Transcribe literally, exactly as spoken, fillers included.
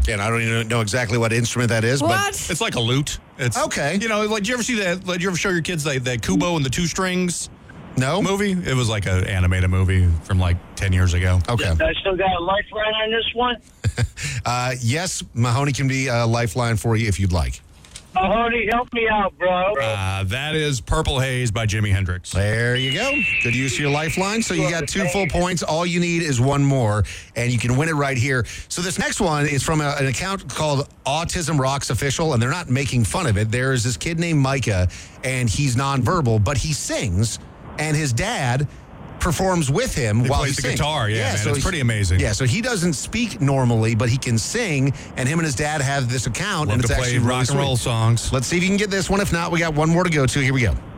Again, I don't even know exactly what instrument that is, What? It's like a lute. It's Okay. You know, like, did you ever see that? Did you ever show your kids that, that Kubo and the Two Strings but no. movie? It was like an animated movie from like ten years ago. Okay. I still got a lifeline on this one. Uh, yes, Mahoney can be a lifeline for you if you'd like. Mahoney, help me out, bro. Uh, that is Purple Haze by Jimi Hendrix. There you go. Good use of your lifeline. So you got two full points. All you need is one more, and you can win it right here. So this next one is from a, an account called Autism Rocks Official, and they're not making fun of it. There is this kid named Micah, and he's nonverbal, but he sings, and his dad performs with him He while plays he the sings. guitar, yeah, man. so It's he- pretty amazing. Yeah, so he doesn't speak normally, but he can sing, and him and his dad have this account, Love and it's to play actually really rock and roll sweet. songs. Let's see if you can get this one. If not, we got one more to go to. Here we go.